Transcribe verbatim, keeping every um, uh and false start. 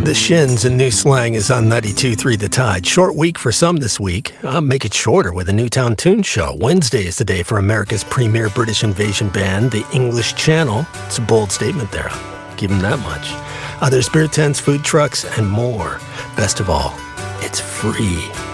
The Shins and New Slang is on ninety-two point three The Tide. Short week for some this week. I'll make it shorter with a Newtown Tune Show. Wednesday is the day for America's premier British invasion band, the English Channel. It's a bold statement there. I'll give them that much. Uh, there's beer tents, food trucks, and more. Best of all, it's free.